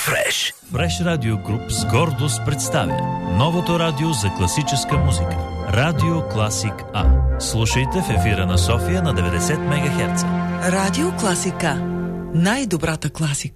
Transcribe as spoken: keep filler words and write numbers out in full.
Фреш. Фреш Радио Груп с гордост представя новото радио за класическа музика. Радио Класик А. Слушайте в ефира на София на деветдесет мегахерца. Радио Класик А. Най-добрата класика.